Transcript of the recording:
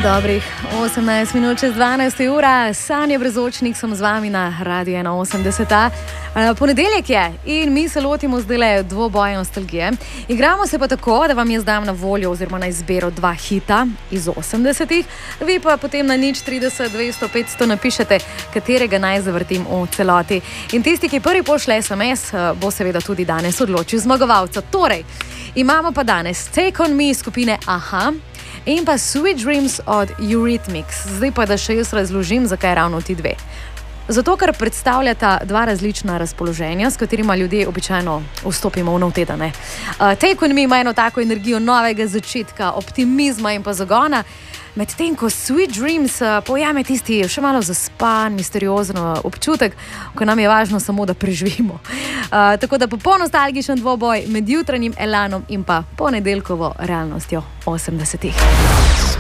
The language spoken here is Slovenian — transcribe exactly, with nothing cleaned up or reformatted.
Dobrih osemnajst minut čez dvanajst ura, Sanja Brezočnik sem z vami na Radiu ena osemdeset. Ponedeljek je in mi se lotimo zdajle dvoboja nostalgije. Igramo se pa tako, da vam jaz dam na voljo oziroma na izbiro dva hita iz osemdesetih, vi pa potem na nič trideset dvesto petsto napišete, katerega naj zavrtim v celoti. In tisti, ki prvi pošle es em es, bo seveda tudi danes odločil zmagovalca. Torej, imamo pa danes Take On Me skupine Aha in pa Sweet Dreams od Eurythmics. Zdaj pa, da še jaz razložim, zakaj ravno ti dve. Zato, ker predstavljata dva različna razpoloženja, s katerima ljudje običajno vstopimo v nov teden. Uh, Take On Me ima eno tako energijo novega začetka, optimizma in pa zagona, medtem ko Sweet Dreams uh, pojame tisti še malo zaspan, misteriozen občutek, ko nam je važno samo, da preživimo. Uh, tako da popoln nostalgičen dvoboj med jutranjim elanom in pa ponedeljkovo realnostjo osemdesetih.